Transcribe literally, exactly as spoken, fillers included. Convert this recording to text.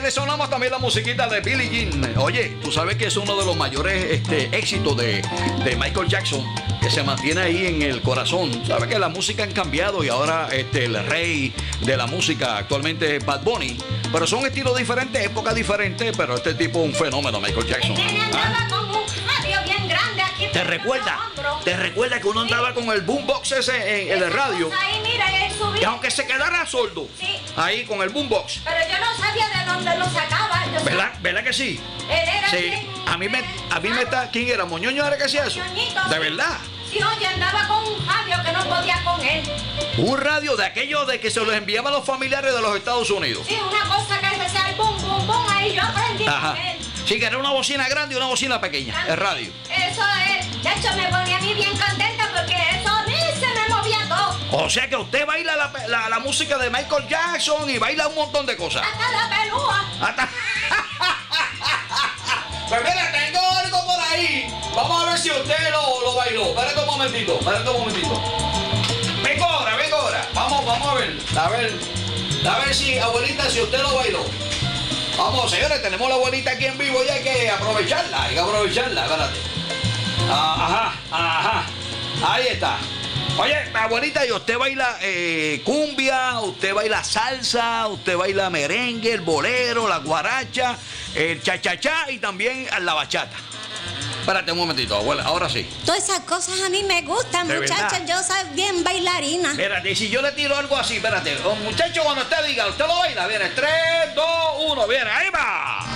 le sonamos también la musiquita de Billie Jean. Oye, tú sabes que es uno de los mayores este, éxitos de, de Michael Jackson, que se mantiene ahí en el corazón. Sabes que la música han cambiado y ahora este, el rey de la música actualmente es Bad Bunny. Pero son estilos diferentes, épocas diferentes, pero este tipo es un fenómeno, Michael Jackson. ¿Ah? Con un radio bien grande aquí. ¿Te recuerda? ¿Te recuerda que uno andaba sí. con el boombox ese en, en el radio? Ahí, mira, él subía. Y aunque se quedara sordo, sí. ahí con el boombox. Pero yo no sabía de dónde lo sacaba. Yo ¿Verdad? ¿Verdad que sí? Él era sí. bien, A mí me, a mí me está. ¿Quién era? ¿Moñoño era que hacía eso? Moñoñito, ¿De sí. verdad? Sí, oye, andaba con un radio que no podía con él. Un radio de aquellos de que se los enviaban los familiares de los Estados Unidos. Sí, una cosa que decía el bum, bum, bum, ahí yo aprendí Ajá. con él. Sí, que era una bocina grande y una bocina pequeña, el radio. Eso es. De hecho, me ponía a mí bien contenta porque eso a mí se me movía todo. O sea que usted baila la, la, la música de Michael Jackson y baila un montón de cosas. Hasta la pelúa. Hasta... Pues mira, tengo algo por ahí. Vamos a ver si usted lo, lo bailó. Espérate un momentito, espérate un momentito. Vengo ahora, vengo ahora. Vamos, vamos a ver. A ver, a ver si, abuelita, si usted lo bailó. Vamos, señores, tenemos a la abuelita aquí en vivo y hay que aprovecharla, hay que aprovecharla, espérate. Ajá, ajá, ahí está. Oye, abuelita, ¿y usted baila eh, cumbia, usted baila salsa, usted baila merengue, el bolero, la guaracha, el cha-cha-cha y también la bachata? Espérate un momentito, abuela, ahora sí. Todas esas cosas a mí me gustan, muchachos. Yo soy bien bailarina. Espérate, y si yo le tiro algo así, espérate. Muchachos, cuando usted diga, usted lo baila, viene, tres, dos, uno, viene, ahí va.